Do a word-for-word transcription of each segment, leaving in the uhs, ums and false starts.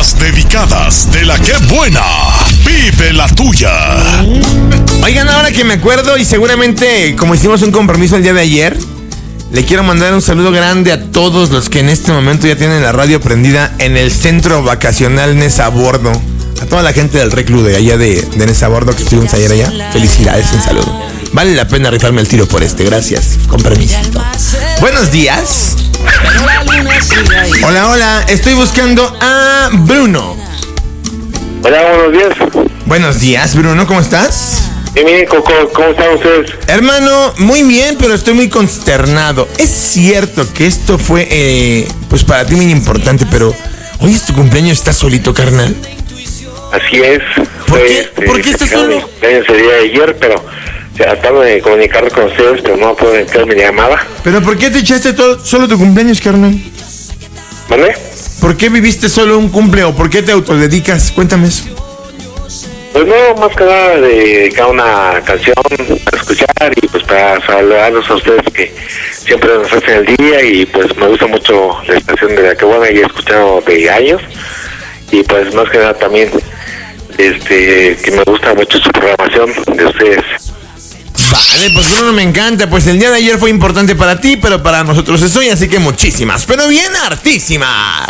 Las dedicadas de la que buena. Vive la tuya. Oigan, ahora que me acuerdo y seguramente como hicimos un compromiso el día de ayer, le quiero mandar un saludo grande a todos los que en este momento ya tienen la radio prendida en el centro vacacional Nezabordo. A toda la gente del reclu de allá de, de Nezabordo que estuvimos ayer allá. Felicidades, un saludo. Vale la pena rifarme el tiro por este, gracias. Con permiso. Buenos días. Hola, hola, estoy buscando a Bruno. Hola, buenos días. Buenos días, Bruno, ¿cómo estás? Bien, bien, ¿cómo, cómo están ustedes? Hermano, muy bien, pero estoy muy consternado. Es cierto que esto fue, eh, pues para ti muy importante, pero hoy es tu cumpleaños, ¿estás solito, carnal? Así es. ¿Por fue, qué? Este, ¿Por qué estás solo? Mi cumpleaños el día de ayer, pero tratando de comunicar con ustedes, pero no puedo entrar mi llamada. ¿Pero por qué te echaste todo, solo tu cumpleaños, carnal? ¿Vale? ¿Por qué viviste solo un cumple o por qué te autodedicas? Cuéntame eso. Pues no, más que nada de dedicar una canción para escuchar y pues para saludarlos a ustedes que siempre nos hacen el día y pues me gusta mucho la estación de la que buena y he escuchado de años y pues más que nada también este que me gusta mucho su programación de ustedes. Vale, pues Bruno, me encanta. Pues el día de ayer fue importante para ti, pero para nosotros es hoy, así que muchísimas, pero bien hartísimas.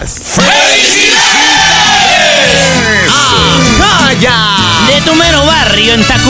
¡Felicidades! ¡Ah, vaya! De tu mero barrio en Tacu.